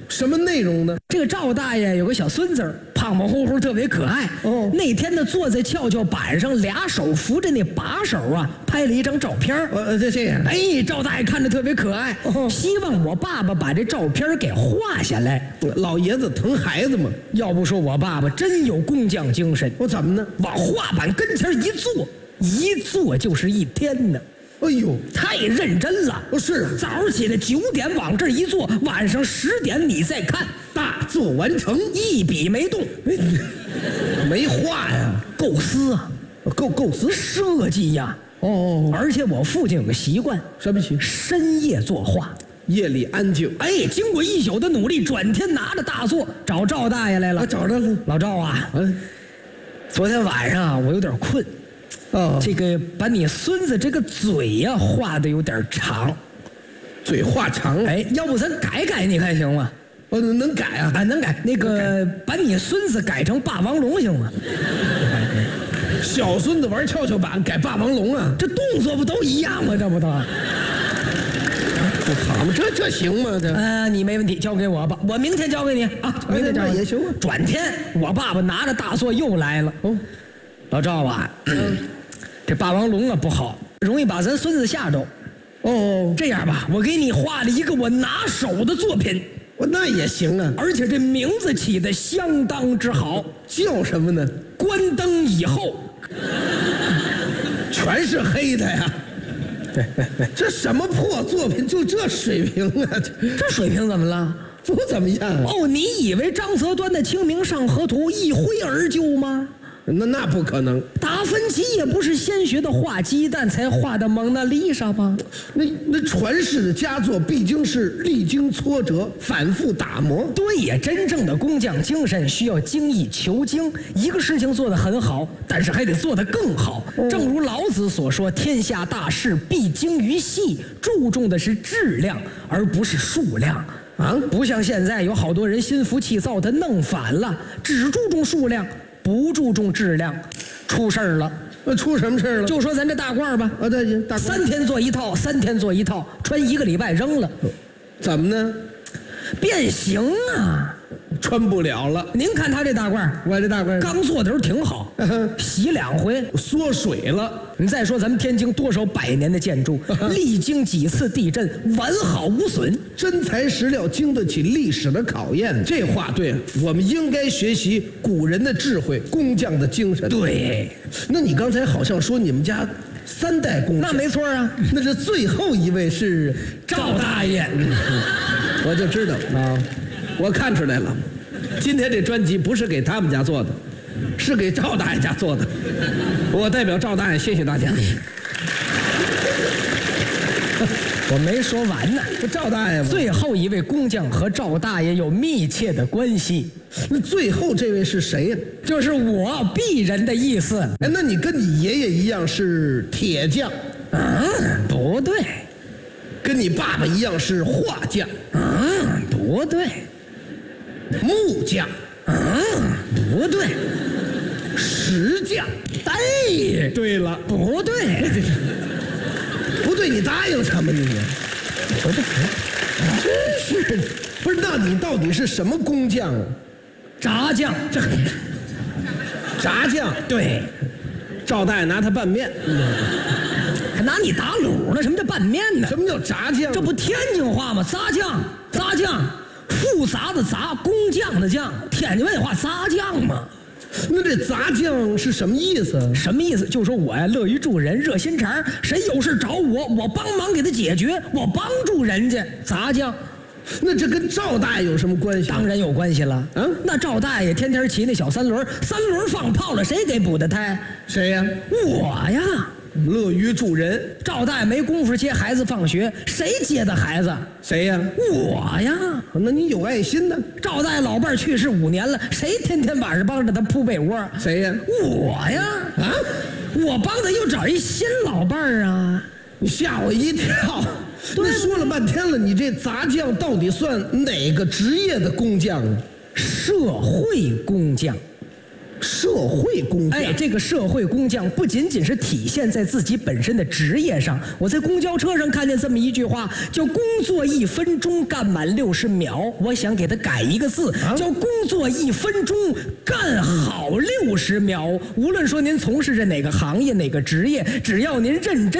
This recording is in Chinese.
什么内容呢？ 这个赵大爷有个小孙子，胖胖乎乎，特别可爱。 哦， 那天呢，坐在跷跷板上，俩手扶着那把手啊，拍了一张照片。 这样。 哎，赵大爷看着特别可爱，希望我爸爸把这照片给画下来。 老爷子疼孩子嘛。 要不说我爸爸真有工匠精神。 我怎么呢？ 往画板跟前一坐就是一天呢。 哎呦， 太认真了！ 是啊， 早上起来9点往这儿一坐，晚上10点你再看， 大作完成， 一笔没动， 没画呀， 构思啊， 构思设计呀。 哦， 而且我父亲有个习惯， 什么习惯？ 深夜作画， 夜里安静。 哎，经过一宿的努力，转天拿着大作找赵大爷来了。 找着了， 老赵啊，昨天晚上我有点困。这个把你孙子这个嘴呀画的有点长， 嘴画长， 哎，要不咱改改，你看行吗？ 能改啊？ 能改。那个把你孙子改成霸王龙行吗？ 小孙子玩跷跷板改霸王龙啊？ 这动作不都一样吗？这不都？ 不好吗？这行吗？这你没问题，交给我吧，我明天交给你啊，明天交给你也行啊。 转天我爸爸拿着大作又来了。老赵啊。这霸王龙啊不好，容易把咱孙子吓着。这样吧，我给你画了一个我拿手的作品。 那也行啊， 而且这名字起的相当之好， 叫什么呢？ 关灯以后， 全是黑的呀。对，这什么破作品，就这水平啊？ 这水平怎么了？ 不怎么样啊。 你以为张择端的《清明上河图》一挥而就吗？ 那不可能， 达芬奇也不是先学的画鸡蛋才画的蒙娜丽莎吗？ 那传世的佳作必经是历经挫折，反复打磨。 对呀，真正的工匠精神需要精益求精。一个事情做得很好，但是还得做得更好。正如老子所说：“天下大事必精于细”，注重的是质量，而不是数量。不像现在有好多人心浮气躁，他弄反了，只注重数量。不注重质量，出事儿了。 出什么事儿了？ 就说咱这大褂吧， 对，大褂3天做一套，3天做一套，穿1个礼拜扔了。 怎么呢？ 变形啊， 穿不了了。 您看他这大褂， 我这大褂刚做的时候挺好，洗2回缩水了。 你再说咱们天津多少100年的建筑，历经几次地震，完好无损， 真材实料，经得起历史的考验。这话对，我们应该学习古人的智慧，工匠的精神。 对， 那你刚才好像说你们家3代工匠， 那没错啊。 那是最后一位是赵大爷， 我就知道啊，我看出来了，今天这专辑不是给他们家做的，是给赵大爷家做的。我代表赵大爷谢谢大家。 我没说完呢， 赵大爷吗？ 最后一位工匠和赵大爷有密切的关系。 那最后这位是谁呀？ 就是我鄙人的意思。 哎，那你跟你爷爷一样是铁匠？ 不对。 跟你爸爸一样是画匠？ 不对。 木匠？ 不对。 石匠？ 哎， 对了， 不对。 不对，你答应什么你？我这真是不是？那你到底是什么工匠啊？ 炸酱。 炸酱？ 对。 赵大爷拿他拌面， 还拿你打卤呢？什么叫拌面呢？ 什么叫炸酱？ 这不天津话吗？杂酱，杂酱，复杂的杂，工匠的匠，天津卫话杂酱嘛。 那这杂酱是什么意思？ 什么意思？就说我呀乐于助人，热心肠，谁有事找我，我帮忙给他解决，我帮助人家。杂酱。 那这跟赵大爷有什么关系？ 当然有关系了。那赵大爷天天骑那小3轮，3轮放炮了，谁给补的胎？ 谁呀？ 我呀。 乐于助人。 赵大爷没工夫接孩子放学，谁接的孩子？ 谁呀？ 我呀。 那你有爱心呢？ 赵大爷老伴儿去世5年了，谁天天晚上帮着他铺被窝？ 谁呀？ 我呀。我帮他又找一新老伴儿啊！ 你吓我一跳。那说了半天了，你这杂匠到底算哪个职业的工匠啊？ 社会工匠。 社会工匠。 哎，这个社会工匠不仅仅是体现在自己本身的职业上。我在公交车上看见这么一句话，叫“工作1分钟干满60秒”。我想给他改一个字，叫“工作1分钟干好60秒”。无论说您从事着哪个行业、哪个职业，只要您认真